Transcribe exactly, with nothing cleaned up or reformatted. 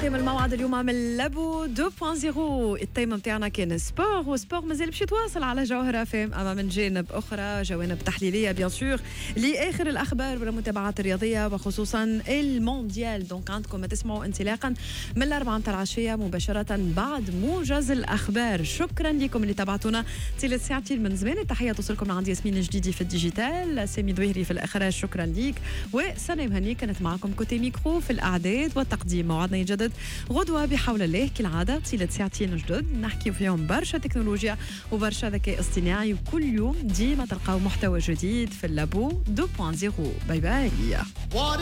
ختام الموعد اليوم من لابو اثنين نقطة صفر. التيمة متاعنا كان سبور، وسبور مازال باش يتواصل على جوهرة فام، أما من جانب أخرى جوانب تحليلية بيان سور لآخر الأخبار والمتابعات الرياضية وخصوصا المونديال. دونك عندكم ما تسمعوا انطلاقا من الأربعة متاع العشية مباشرة بعد موجز الأخبار. شكرا لكم اللي تابعتونا طيلة ساعتين من زمان. التحية توصلكم عندي ياسمين جديدي في الديجيتال، سامي دويري في الإخراج، شكرا ليك، وسنة مهني كانت معكم كوتي ميكرو في الأعداد والتقديم. موعدنا يجدد غدوة بحول الله كالعادة طيلة ساعتين جدد نحكي فيهم برشا تكنولوجيا وبرشا ذكاء اصطناعي، وكل يوم ديما تلقاو محتوى جديد في اللابو اثنين نقطة صفر. باي باي.